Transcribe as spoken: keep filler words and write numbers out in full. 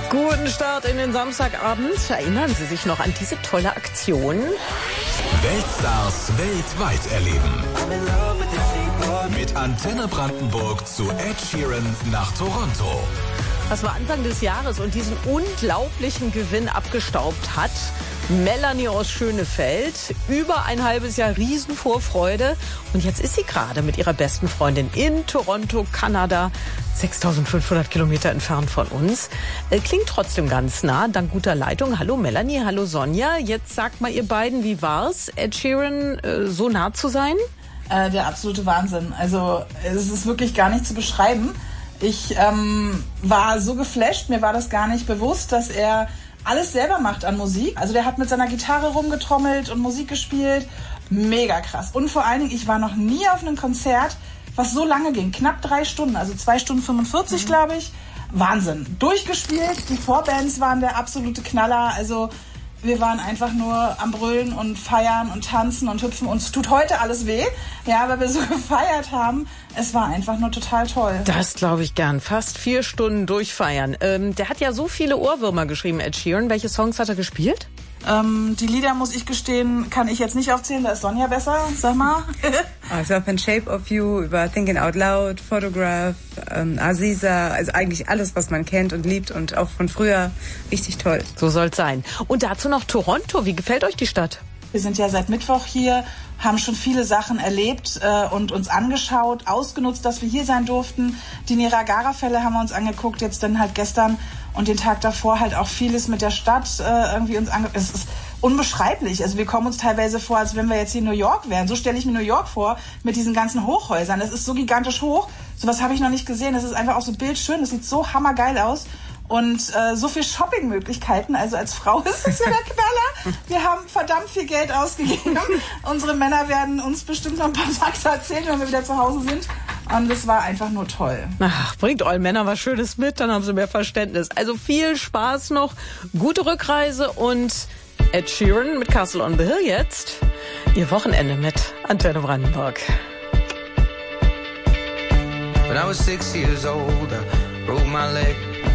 Guten Start in den Samstagabend. Erinnern Sie sich noch an diese tolle Aktion? Weltstars weltweit erleben. Mit Antenne Brandenburg zu Ed Sheeran nach Toronto. Das war Anfang des Jahres und diesen unglaublichen Gewinn abgestaubt hat Melanie aus Schönefeld. Über ein halbes Jahr Riesenvorfreude. Und jetzt ist sie gerade mit ihrer besten Freundin in Toronto, Kanada. sechstausendfünfhundert Kilometer entfernt von uns. Äh, klingt trotzdem ganz nah, dank guter Leitung. Hallo Melanie, hallo Sonja. Jetzt sagt mal ihr beiden, wie war's, Ed Sheeran äh, so nah zu sein? Äh, der absolute Wahnsinn. Also es ist wirklich gar nicht zu beschreiben. Ich ähm, war so geflasht, mir war das gar nicht bewusst, dass er alles selber macht an Musik. Also der hat mit seiner Gitarre rumgetrommelt und Musik gespielt. Mega krass. Und vor allen Dingen, ich war noch nie auf einem Konzert, was so lange ging. Knapp drei Stunden, also zwei Stunden fünfundvierzig, mhm. glaube ich. Wahnsinn. Durchgespielt, die Vorbands waren der absolute Knaller. Also wir waren einfach nur am Brüllen und feiern und tanzen und hüpfen. Uns tut heute alles weh, ja, weil wir so gefeiert haben. Es war einfach nur total toll. Das glaube ich gern. Fast vier Stunden durchfeiern. Ähm, der hat ja so viele Ohrwürmer geschrieben, Ed Sheeran. Welche Songs hat er gespielt? Ähm, die Lieder, muss ich gestehen, kann ich jetzt nicht aufzählen. Da ist Sonja besser. Sag mal. Also von Shape of You über Thinking Out Loud, Photograph, ähm, Aziza, also eigentlich alles, was man kennt und liebt und auch von früher. Richtig toll. So soll's sein. Und dazu noch Toronto. Wie gefällt euch die Stadt? Wir sind ja seit Mittwoch hier, haben schon viele Sachen erlebt äh, und uns angeschaut, ausgenutzt, dass wir hier sein durften. Die Niagara-Fälle haben wir uns angeguckt, jetzt dann halt gestern und den Tag davor halt auch vieles mit der Stadt äh, irgendwie uns angeguckt. Es ist unbeschreiblich. Also wir kommen uns teilweise vor, als wenn wir jetzt hier in New York wären. So stelle ich mir New York vor, mit diesen ganzen Hochhäusern. Das ist so gigantisch hoch. Sowas habe ich noch nicht gesehen. Das ist einfach auch so bildschön. Das sieht so hammergeil aus. Und äh, so viel Shoppingmöglichkeiten, also als Frau ist es ja der Knaller. Wir haben verdammt viel Geld ausgegeben. Unsere Männer werden uns bestimmt noch ein paar Takte erzählen, wenn wir wieder zu Hause sind. Und es war einfach nur toll. Ach, bringt euren Männern was Schönes mit, dann haben sie mehr Verständnis. Also viel Spaß noch, gute Rückreise und Ed Sheeran mit Castle on the Hill jetzt. Ihr Wochenende mit Antenne Brandenburg. When I was six years old, I broke my leg.